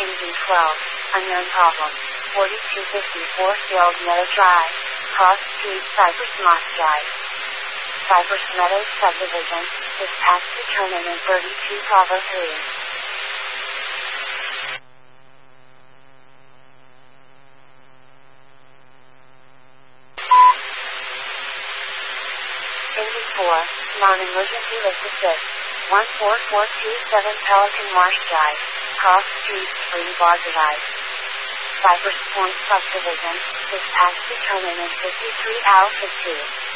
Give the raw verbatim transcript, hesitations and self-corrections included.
engine twelve, unknown problem, forty-two fifty-four Field Meadow Drive, Cross Street, Cypress Moss Drive. Cypress Meadows Subdivision, dispatch determinant thirty-two Bravo three. Engine four, non-emergency lift assist, one four four two seven Pelican Marsh Drive, Cross Street, Free Bar Drive. Cypress Point Subdivision, dispatch determinant fifty-three Alpha two.